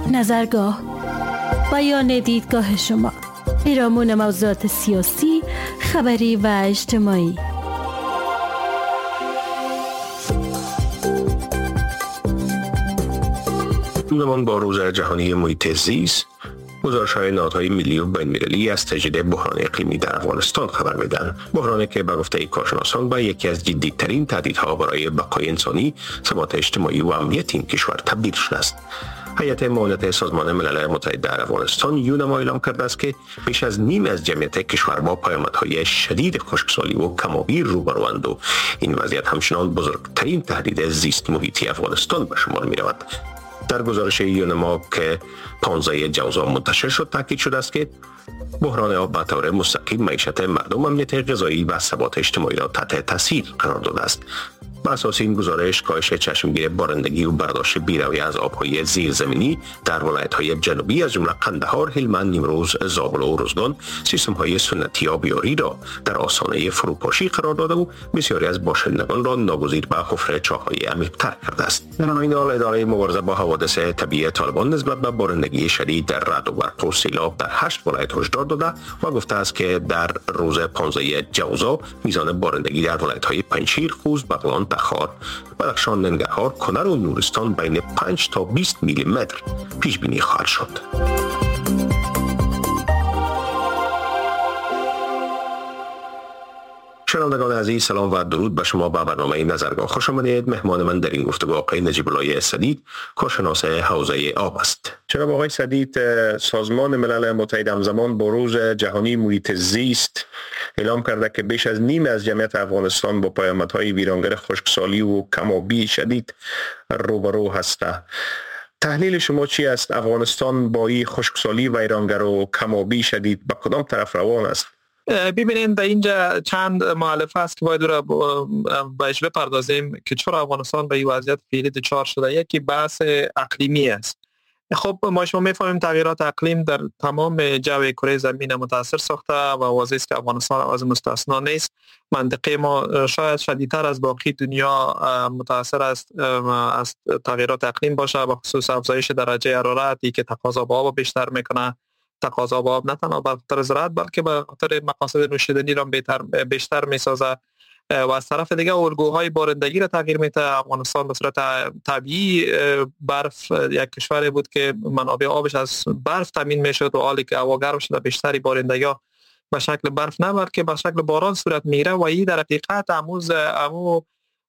نظرگاه، بیان دیدگاه شما، پیرامون موضوعات سیاسی، خبری و اجتماعی. زمان با روز جهانی محیط زیست، گزارش‌های نهادهای ملی و بین‌المللی از تجدید بحران اقلیمی در افغانستان خبر می‌دهند. بحرانی که به گفته کارشناسان به یکی از جدی‌ترین تهدیدها برای بقای انسانی، ثبات اجتماعی و امنیت این کشور تبدیل شده است. هیئت معاونت سازمان ملل متحد در افغانستان یونما اعلام کرده است که بیش از نیم از جمعیت کشور با پیامدهای شدید خشکسالی و کم‌آبی روبروند و این وضعیت همچنان بزرگترین تهدید زیست محیطی افغانستان به شمار می‌رود. در گزارش یونما که 15 جوزا منتشر شد تاکید شده است که بحران آب به طور مستقیم معیشت مردم، امنیت غذایی و ثبات اجتماعی را تحت تاثیر قرار داده است. بر اساس این گزارش، کاهش چشمگیر بارندگی و برداشت بی‌رویه از آب‌های زیرزمینی در ولایت‌های جنوبی از جمله قندهار، هلمند، نیمروز، زابل و روزگان سیستم‌های سنتی آبیاری را در آستانه فروپاشی قرار داده و بسیاری از باشندگان را ناگزیر به حفر چاه‌های عمیق‌تر کرده است. در این حال اداره مبارزه با حوادث طبیعی طالبان نسبت به بارندگی شدید در رعد و برق و سیلاب در 8 ولایت هشدار داده و گفته است که در روز 15 جوزا میزان بارندگی در ولایت‌های پنجشیر، خوست، بغلان، تخار، بدخشان، ننگرهار، کنر و نورستان بین 5 تا 20 میلی متر پیش بینی خواهد شد. شنوندگان عزیز، سلام و درود به شما. به برنامه نظرگاه خوش آمدید. مهمان من در این گفتگو آقای نجیب الله سدید، کارشناس حوزه آب است. جناب آقای سدید، سازمان ملل متحد همزمان با روز جهانی محیط زیست اعلام کرده که بیش از نیم از جمعیت افغانستان با پیامدهای ویرانگر خشکسالی و کم‌آبی شدید روبرو هست. تحلیل شما چی است؟ افغانستان با این خشکسالی ویرانگر و کم‌آبی شدید به کدام طرف روان است؟ ببینید، در اینجا چند مؤلفه است که باید را بهش بپردازیم که چرا افغانستان به این وضعیت فعلی دچار شده. یکی بحث اقلیمی است. خب ما شما می‌فهمیم تغییرات اقلیم در تمام جو کره زمین متاثر ساخته و واضح است که افغانستان از مستثنا نیست. منطقه ما شاید شدیدتر از باقی دنیا متاثر است از تغییرات اقلیم باشه، به خصوص افزایش درجه حرارتی که تقاضا به آب بیشتر میکنه. تقاضا به آب نه تنها به خاطر زراعت بلکه به خاطر مقاصد نوشیدنی را بیشتر میسازه و از طرف دیگه الگوهای بارندگی را تغییر میده. افغانستان به صورت طبیعی برف یک کشوری بود که منابع آبش از برف تامین میشد و حالی که هوا گرم شده بیشتری بارندگی به شکل برف نه بلکه به شکل باران صورت میگیره و این در حقیقت امو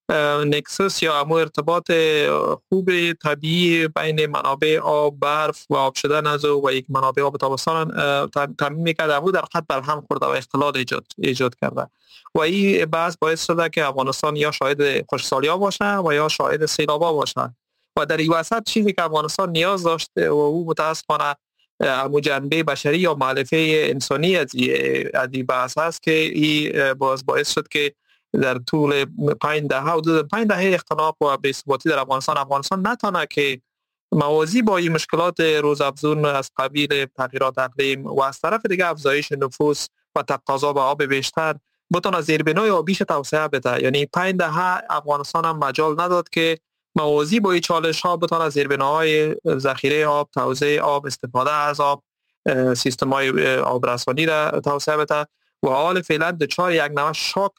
نکسوس یا امو ارتباط خوب طبیعی بین منابع آب، برف و آب شدن از و یک منابع آب تابستان تامین میکرد، امو در خط بر هم خورده و اختلال ایجاد کرده و این بحث باعث شده که افغانستان یا شاهد خشکسالی ها باشه و یا شاهد سیلاب ها باشه و در این وسط چیزی که افغانستان نیاز داشته و او متاسفانه امو جنبه بشری یا مؤلفه انسانی از این بحث هست که این باعث شد که در طول 5 دهه حدود 5 دهه اختناق و بی‌ثباتی در افغانستان نتونه که موازی با این مشکلات روزافزون از قبیل تغییرات اقلیم و از طرف دیگه افزایش نفوس و تقاضا به آب بیشتر بتونه زیربنای آبیش توسعه بده. یعنی 5 دهه افغانستان هم مجال نداد که موازی با این چالش ها بتونه زیربناهای ذخیره آب، توزیع آب، استفاده از آب، سیستم های آبرسانی را توسعه بده و حال فعلا دچار یک نوع شاک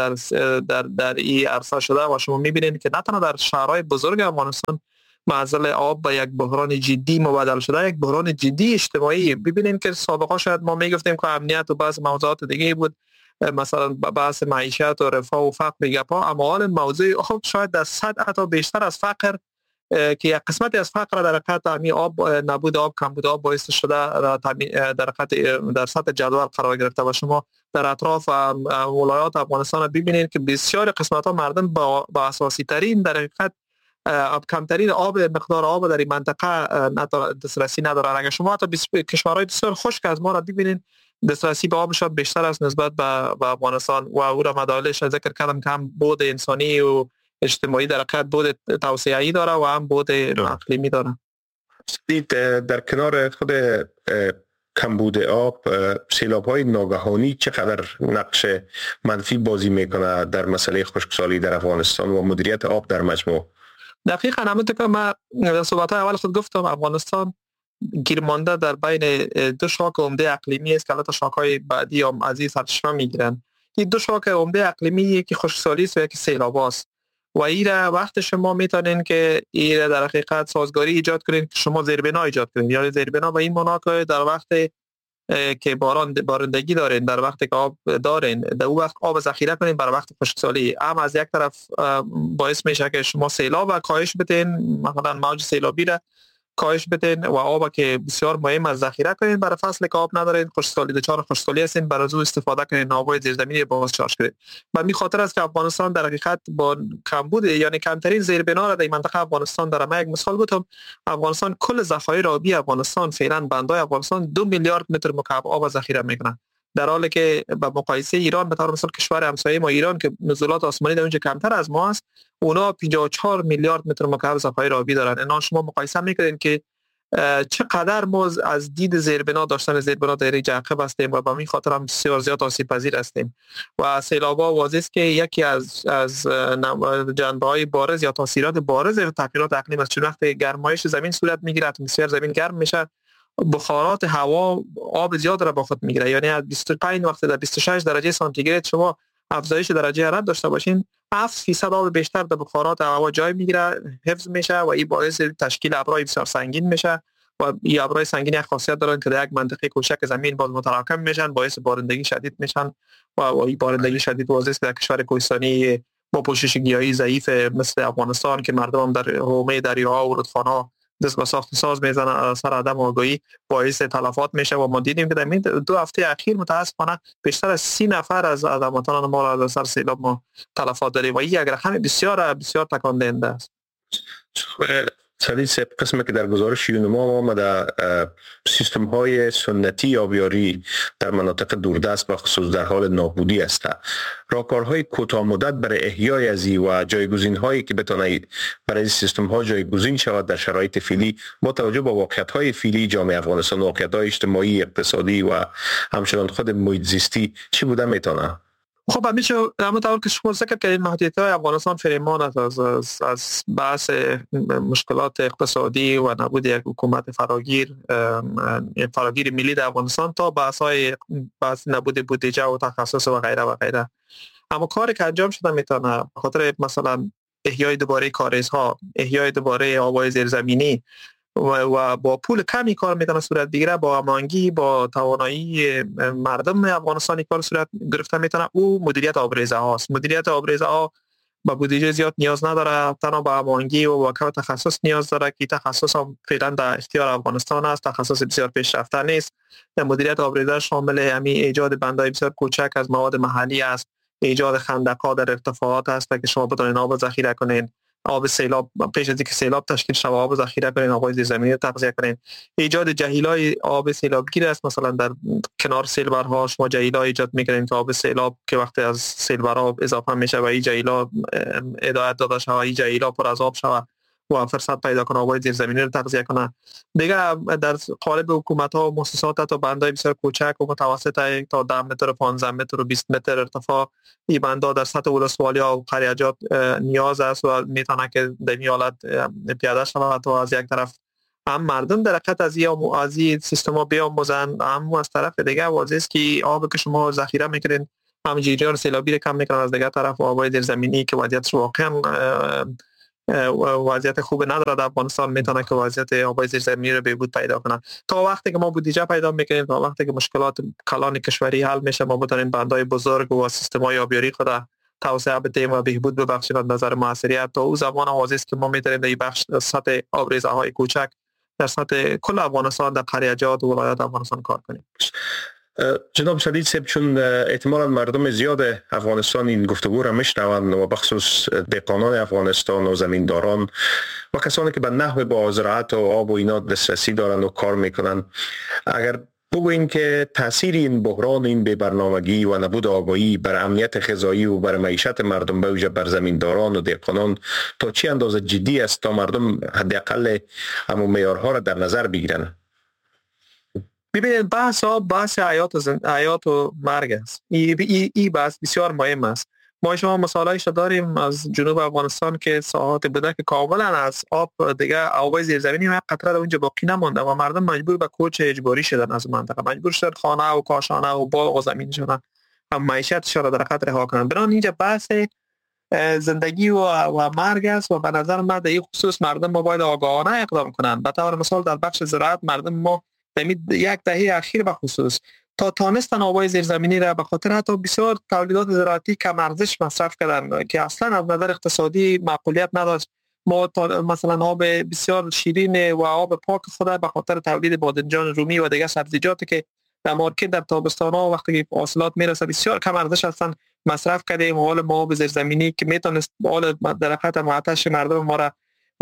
در این عرصه شده و شما میبینید که نه تنها در شهرهای بزرگ افغانستان معضل آب به یک بحران جدی مبادل شده، یک بحران جدی اجتماعی. ببینید که سابقا شاید ما میگفتیم که امنیت و بعض موضوعات دیگه بود، مثلا بحث معیشت و رفاه و فقر گپا، اما حال موضوع آب شاید در صد حتی بیشتر از فقر که یک قسمتی از فقر در حقیقت آب، نبود آب، کمبود آب باعث شده در حقیقت در سطح جدول قرار گرفته و شما در اطراف ولایات افغانستان ببینید که بسیار قسمت ها مردم با اساسی ترین در حقیقت کمترین مقدار آب در این منطقه دسترسی ندارن. اگر شما حتی کشورهای بسیار خشک از ما را ببینید دسترسی به آبشان بیشتر است نسبت به افغانستان و او را مدالش ذکر کردم که هم بود انسانی و اجتماعی در حقیقت بود توسعه‌ای داره و هم بود اقلیمی داره. در کنار خود کمبود آب، سیلاب‌های ناگهانی چقدر نقش منفی بازی میکنه در مسئله خشکسالی در افغانستان و مدیریت آب در مجموع؟ دقیقاً همونطور که من در صحبت‌های اول خود گفتم، افغانستان گیر مانده در بین دو شاخه عمده اقلیمی است که البته شاخه‌های بعدی هم از این سرچشمه میگیرن. این دو شاخه عمده اقلیمی یکی خشکسالی است و یکی سیلاب است و ایرا وقت شما میتونین که ایرا در حقیقت سازگاری ایجاد کنین که شما زیربنا ایجاد کنین. یعنی زیربنا به این معنا که در وقت که بارندگی دارین، در وقت که آب دارین، در اون وقت آب ذخیره کنین برای وقت خشکسالی. اما از یک طرف باعث میشه که شما سیلاب و کاهش بدین، مثلا موج سیلابی را کاهش بدین و آب که بسیار مهم از ذخیره کنین برای فصل که آب ندارین، خشکسالی دچار خشکسالی هستین، برای از او استفاده کنین، آبای زیرزمینی باز چارج کنین. و می خاطر است که افغانستان در حقیقت با کمبود یعنی کمترین زیربنا را در منطقه افغانستان داره. یک مثال گفتم، افغانستان کل ذخایر آبی افغانستان فعلا بندای افغانستان 2 میلیارد متر مکعب آب ذخیره میکنه، در حالی که با مقایسه ایران به طور مثال کشور همسایه ما ایران که نزولات آسمانی در اونجا کمتر از ما است، اونا 54 میلیارد متر مکعب ذخایر آبی دارن. اینا شما مقایسه میکنین که چقدر ما از دید زیربنا داشتن زیربنا در اینجا عقب هستیم و به این خاطر هم بسیار زیاد آسیب پذیر هستیم. و سیلاب‌ها واضح است که یکی از جنبه‌های بارز یا تاثیرات بارز تغییرات اقلیم است. چون وقتی گرمایش زمین صورت میگیره، اتمسفر زمین گرم میشه، بخارات هوا آب زیاد را با خود میگیره. یعنی از 25 وقت در 26 درجه سانتیگراد شما افزایش درجه حرارت داشته باشین، 7% آب بیشتر در بخارات هوا جای میگیره، حفظ میشه و این باعث تشکیل ابرهای بسیار سنگین میشه و این ابرهای سنگین یک خاصیت دارن که در یک منطقه کوچک زمین باز متراکم میشن، باعث بارندگی شدید میشن و این بارندگی شدید واضح است در کشور کوهستانی با پوشش گیاهی ضعیف مثل افغانستان که مردم هم در حومه دریاها و رودخانه‌ها دست به ساخت ساز میزنن، سر عدم آگاهی باعث تلفات میشه. و ما دیدیم که در 2 هفته اخیر متاسفانه بیشتر از 30 نفر از آدمان ما را سر سیلاب ما تلفات داریم و این یک رقم بسیار بسیار تکان دهنده است. سعید قسمی که در گزارش یونما آمده سیستم های سنتی آبیاری در مناطق دوردست و خصوص در حال نابودی است. راهکارهای کوتاه مدت برای احیای از این و جایگزین هایی که بتونه برای سیستم ها جایگزین شود در شرایط فعلی با توجه به واقعیت های فعلی جامعه افغانستان، واقعیت های اجتماعی، اقتصادی و همچنان خود محیط زیستی چی بوده میتونه؟ خب همیشه همونطور که شما ذکر کردید محدودیت‌های افغانستان فریمان است از بحث مشکلات اقتصادی و نبود یک حکومت فراگیر ملی در افغانستان تا بحث نبود بودجه و تخصص و غیره و غیره. اما کاری که انجام شده میتونه خاطر مثلا احیای دوباره کاریزها، احیای دوباره آب‌های زیرزمینی و با پول کمی کار میتونه صورت بگیره، با هماهنگی با توانایی مردم افغانستانی کار صورت گرفته میتونه. او مدیریت آبریزه هاست. مدیریت آبریزه ها با بودجه زیاد نیاز نداره، تنها با هماهنگی و با تخصص نیاز داره که تخصص هم فعلا در اختیار افغانستان است، تخصص بسیار پیشرفته نیست. مدیریت آبریزه شامل همین ایجاد بندهای بسیار کوچک از مواد محلی است، ایجاد خندق‌ها در ارتفاعات است که شما بتونید آب ذخیره کنین، آب سیلاب پیش از اینکه سیلاب تشکیل شود آب ذخیره کنین، آب‌های زیرزمینی تغذیه کنین. ایجاد جهیلای آب سیلابگیر است، مثلا در کنار سیلبرها شما جهیلا ایجاد می‌کنین که آب سیلاب که وقتی از سیلبرها اضافه میشه و این جهیلا هدایت داده شود این جهیلا پر از آب شود و فرصت پیدا کنه آب‌های زیرزمینی رو تغذیه کنه. دیگه در قالب حکومت‌ها و مؤسسات تا بندهای بسیار کوچک و متوسط تا 10 متر و 15 متر و 20 متر ارتفاع این بندها در سطح ولسوالی‌ها و قریه‌جات نیاز است و میتونه که در این حالت پیاده شود و از یک طرف هم مردم در حقیقت از این سیستم‌ها بیاموزن، هم از طرف دیگه واضح است که آب که شما ذخیره می‌کنین هم جریان سیلابی رو کم می‌کنه، از دیگه طرف آب‌های زیرزمینی که وضعیتش واقعا وضعیت خوب نداره در افغانستان میتونه که وضعیت آب‌های زیرزمینی رو بهبود پیدا کنه. تا وقتی که ما بودجه پیدا میکنیم، تا وقتی که مشکلات کلان کشوری حل میشه، ما بتونیم بندهای بزرگ و سیستم‌های آبیاری خود توسعه بدیم و بهبود ببخشیم از نظر موثریت. تا اون زمان واضح است که ما میتونیم در این بخش سطح آبریزه‌های کوچک در سطح کل افغانستان در قریه‌جات و ولایات افغانستان کار کنیم. جناب سعید صاحب، چون احتمالاً مردم زیاد افغانستان این گفتگو را میشنوند و بخصوص دهقانان افغانستان و زمینداران و کسانی که به نحو با زراعت و آب و اینا دسترسی دارند و کار میکنند، اگر بگوین که تاثیر این بحران، این بی‌برنامگی و نبود آگاهی بر امنیت غذایی و بر معیشت مردم به ویژه بر زمینداران و دهقانان تا چه اندازه جدی است تا مردم حداقل همون معیارها را در نظر بگیرند؟ ببینید بحث حیات و مرگ است. این بحث بسیار مهم است ما شما مثالایش داریم از جنوب افغانستان که ساحات بوده که کاملا از آب دیگه آب زیرزمینی و قطره اونجا باقی نمونده و مردم مجبور به کوچ اجباری شدن از منطقه، مجبور شدن خانه و کاشانه و باغ و زمینشون هم معیشتشون را در خطر رها کنن. برای اینجا بحث زندگی و مرگ است و به نظر من در این خصوص مردم ما باید آگاهانه اقدام کنند. به طور مثال در بخش زراعت مردم ما در یک دهه اخیر به خصوص تا تانستن آبای زیرزمینی را، به خاطر حتی بسیار تولیدات زراعتی کم ارزش مصرف کردن که اصلا از نظر اقتصادی معقولیت نداشت. ما مثلا آب بسیار شیرین و آب پاک خود به خاطر تولید بادنجان رومی و دیگر سبزیجاتی که در مارکت در تابستان‌ها وقتی حاصلات میرسه بسیار کم ارزش هستن مصرف کردیم. حال ما آب زیرزمینی که میتونست حال در حقیقت معطش مردم ما را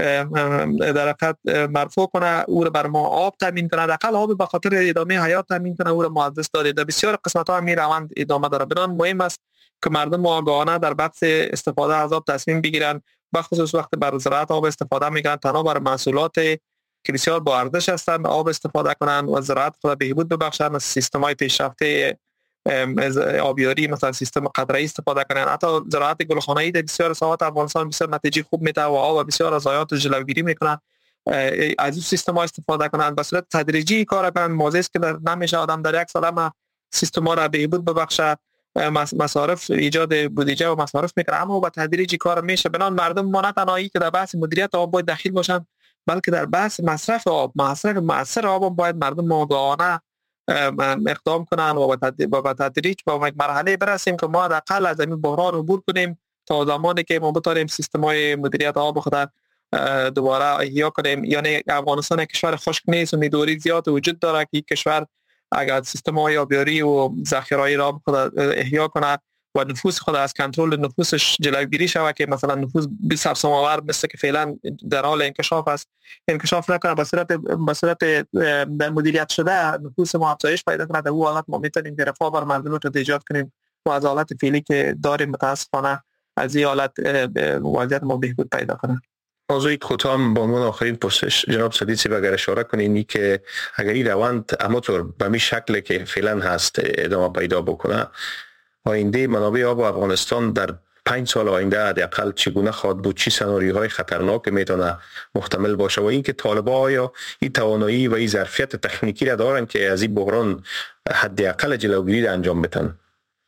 در حقیقت مرفوع کنه، او را بر ما آب تامین کنه، حداقل آب به خاطر ادامه حیات تامین کنه، او را معزز دارید. در بسیار قسمت‌ها هم روند ادامه داره. بنابراین مهم است که مردم آگاهانه در بحث استفاده از آب تصمیم بگیرن، به خصوص وقتی بر زراعت آب استفاده میکنن تنها بر محصولات که بسیار با ارزش هستند آب استفاده کنن و زراعت خود بهبود ببخشن، از سیستم‌های پیشرفته آبیاری مثلا سیستم قطره‌ای استفاده کنن. حتی زراعت گلخانه‌ای در بسیار ساحات افغانستان بسیار نتیجه خوب میده و آب بسیار از ضایعات جلوگیری میکنن. از این سیستم‌ها استفاده کنن، به صورت تدریجی کار کنن. موضوعی است که نمیشه آدم در یک سال هم سیستم‌ها را بهبود ببخشه، مصارف ایجاد بودجه و مصارف میکنه، اما با تدریجی کار میشه. بنان مردم ما نه تنهایی که در بحث مدیریت آب باید دخیل باشن، بلکه در بحث مصرف آب، مصرف آب باید مردم آگاهانه اقدام کنن و با تدریج با مرحله برسیم که ما حداقل از این بحران عبور کنیم تا زمانی که ما بتونیم سیستم‌های مدیریت آب خود دوباره احیا کنیم. یعنی افغانستان یک کشور خشک نیست و نیدوری زیاد وجود داره که کشور اگر سیستم‌های آبیاری و ذخیره‌ای را خود احیا کنه و نفوس خود از کنترل نفوسش جلوگیری شود که مثلا نفوس سرسام‌آور مثل که فعلا در حال انکشاف است انکشاف نکنه، به صورت در مدیریت شده نفوس ما افزایش پیدا کنه، در اون حالت ما میتونیم رفاه بر مردم رو ایجاد کنیم و از حالت فعلی که داریم متاسفانه از این حالت وضعیت ما بهبود پیدا کنه. موضوع کوتاه با من آخرین پرسش جناب صدیقی اگر اشاره کنین که اگر این روند همونطور به این شکل که فعلا هست ادامه پیدا بکنه، آینده منابع آب افغانستان در 5 سال آینده حداقل چگونه خواهد بود، چه سناریوهای خطرناک میتونه محتمل باشه و اینکه طالب‌ها یا این توانایی و این ظرفیت تکنیکی را دارن که از این بحران حداقل جلوگیری را انجام بدن؟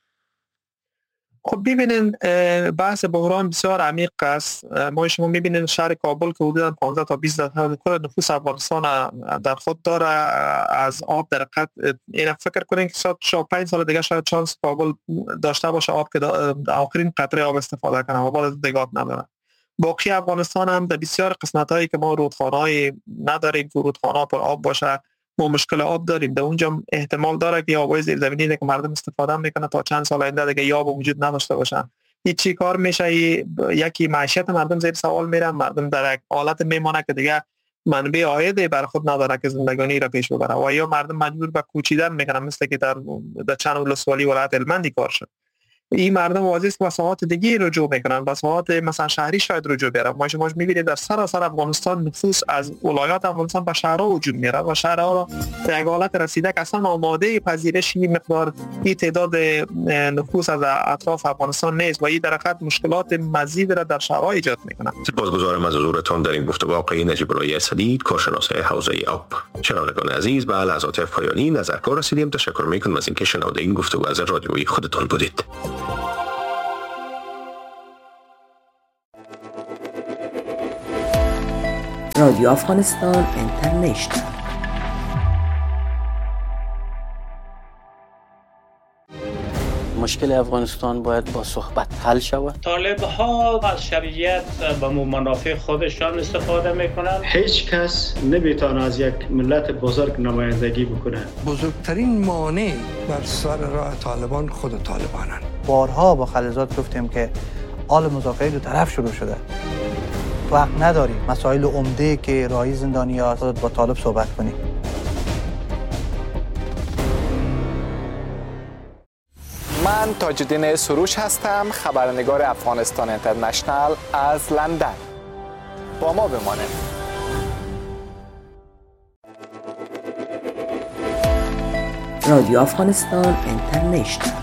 خب ببینین بحث بحران بسیار عمیق است. ما شما میبینین شهر کابل که حدود 15 تا 20 درصد نفوس افغانستان در خود داره از آب در حقیقت این فکر کنین که شاید 5 سال دیگه شاید چانس کابل داشته باشه آب که آخرین قطره آب استفاده کنه و بعد دیگه نداره. باقی افغانستان هم در بسیار قسمت‌هایی که ما رودخانه‌ای نداریم که رودخانه‌ها پر آب باشه، ما مشکل آب داریم. در اونجا احتمال داره که آبای زیرزمینی که مردم استفاده میکنه تا چند سال آینده دیگه آب وجود نداشته باشه. این چی کار میشه؟ یکی معیشت مردم زیر سوال میره، مردم در یک حالت میمونه که دیگه منبع عایدی بر خود نداره که زندگانی را پیش ببره و یا مردم مجبور به کوچیدن میکنن، مثل که در چند ولسوالی ولایت هلمند کار شد. این مردم واضحه است که به ساحات دیگه رجوع میکنن، به ساحات مثلا شهری شاید رجوع بیارن. ما میبینید در سراسر افغانستان نفوس از ولایات افغانستان به شهرها هجوم میاره و شهرها را در یک حالت رسیده که اصلا آماده پذیرش این مقدار این تعداد نفوس از اطراف افغانستان نیست و این در حقیقت مشکلات مزید را در شهرها ایجاد میکنه. سپاسگزارم از حضورتان در این گفتگو آقای نجیب الله صدیق، کارشناس حوزه آب. شنوندگان عزیز، به لحظات پایانی نظرکار رسیدیم. تشکر میکنم از اینکه شنونده این گفتگو از رادیویی خودتان بودید. رادیو افغانستان اینترنشنال. مشکل افغانستان باید با صحبت حل شود. طالب‌ها از شرعیت به منافع خودشان استفاده میکنند. هیچ کس نمیتونه از یک ملت بزرگ نمایندگی بکنه. بزرگترین مانع بر سر راه طالبان خود طالبانند. بارها با خلیزات گفتیم که آل مذاکره دو طرف شروع شده. وقت نداریم مسائل عمده که راهی زندانی‌ها با طالب صحبت کنیم. من تاج‌الدین سروش هستم، خبرنگار افغانستان اینترنشنال از لندن. با ما بمانید. رادیو افغانستان اینترنشنال.